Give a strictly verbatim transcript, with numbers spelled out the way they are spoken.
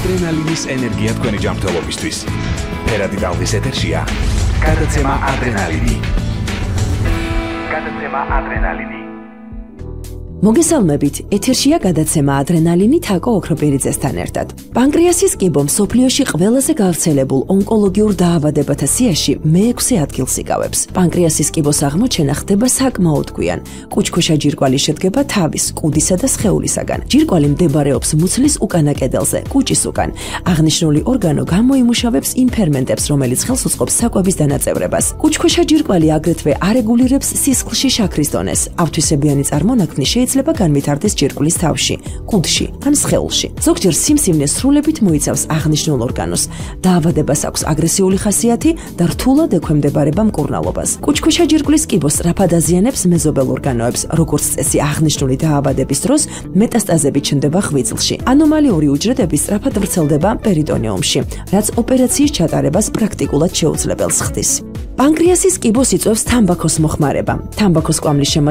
ადრენალინის ენერგია თქვენი ჯანმრთელობისთვის. ფერადი ტალღის ეთერშია გადაცემა ადრენალინი. გადაცემა ადრენალინი. მოგესალმებით, ეთერშია გადაცემა ადრენალინი თაკო ოქროპირიძესთან ერთად. პანკრეასის კიბო მსოფლიოში ყველაზე გავრცელებულ ონკოლოგიურ დაავადებათა სიაში მეექვსე ადგილს იკავებს. პანკრეასის კიბოს აღმოჩენა ხდება საკმაოდ გვიან. კუჭქოშა ჯირკვალი შედგება თავის, კუდისა და სხეულისაგან. ჯირკვალი მდებარეობს მუცლის უკანა კედელზე, კუჭის უკან. აღნიშნული ორგანო გამოიმუშავებს იმ ფერმენტებს, რომელიც ხელს უწყობს საკვების დანაწევრებას. კუჭქოშა ჯირკვალი აგრეთვე არეგულირებს სისხლში შაქრის დონეს. ავთვისებიანი წარმონაქმნი შეიძლება შეიძლება განვითარდეს ჯირკვლის თავში, კუდში ან სხეულში. ზოგჯერ სიმსივნე სრულებით მოიცავს აღნიშნულ ორგანოს. დაავადებას აქვს აგრესიული ხასიათი და რთულად ექვემდებარება მკურნალობას. კუჭქოშა ჯირკვლის კიბო სწრაფად აზიანებს მეზობელ ორგანოებს, როგორც წესი აღნიშნული დაავადების დროს მეტასტაზები ჩნდება ღვიძლში. ანომალიური უჯრედები სწრაფად ვრცელდება პერიტონეუმში, რაც ოპერაციის ჩატარებას პრაქტიკულად შეუძლებელს ხდის. პანკრეასის კიბოს იწვევს თამბაქოს მოხმარება. თამბაქოს კვამლის